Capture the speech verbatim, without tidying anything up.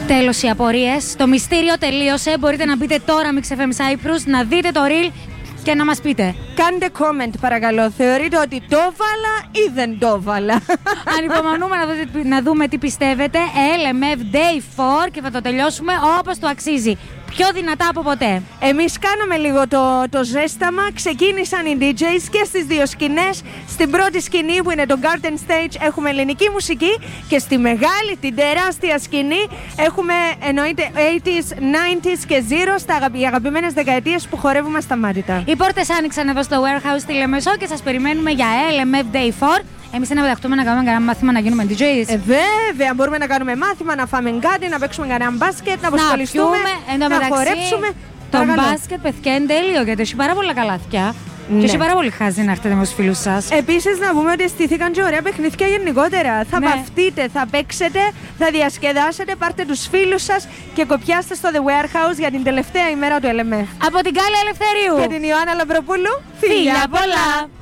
Τέλος οι απορίες. Το μυστήριο τελείωσε. Μπορείτε να μπείτε τώρα Mix εφ εμ Cyprus, να δείτε το reel και να μας πείτε. Κάντε comment παρακαλώ. Θεωρείτε ότι το βάλα ή δεν το βάλα? Ανυπομονούμε να, δούμε, να δούμε τι πιστεύετε. ελ εμ εφ Day φορ και θα το τελειώσουμε όπως το αξίζει. Πιο δυνατά από ποτέ. Εμείς κάναμε λίγο το, το ζέσταμα. Ξεκίνησαν οι ντι τζέις και στις δύο σκηνές. Στην πρώτη σκηνή που είναι το Garden Stage έχουμε ελληνική μουσική. Και στη μεγάλη, την τεράστια σκηνή έχουμε εννοείται ογδόντα, ενενήντα και zero, στα αγαπη, αγαπημένες δεκαετίες που χορεύουμε ασταμάτητα. Οι πόρτες άνοιξαν εδώ στο Warehouse στη Λεμεσό και σας περιμένουμε για ελ εμ εφ Day φορ. Εμείς να πεταχτούμε να κάνουμε κανένα μάθημα να γίνουμε ντι τζέις. Ε, βέβαια, μπορούμε να κάνουμε μάθημα, να φάμε κάτι, να παίξουμε κανένα μπάσκετ, να αποσχοληθούμε, να, να χορέψουμε. Το μπάσκετ, παιδιά, είναι τέλειο γιατί έχει πάρα πολλά καλάθια. Ναι. Και έχει πάρα πολύ χάζι να έρθετε με τους φίλους σας. Επίσης, να πούμε ότι στήθηκαν και ωραία παιχνίδια γενικότερα. Θα ναι. βαφτείτε, θα παίξετε, θα διασκεδάσετε, πάρτε τους φίλους σας και κοπιάστε στο The Warehouse για την τελευταία ημέρα του ελ εμ εφ. Από την Κάλλη Ελευθερίου και την Ιωάννα Λαμπροπούλου, φιλιά πολλά!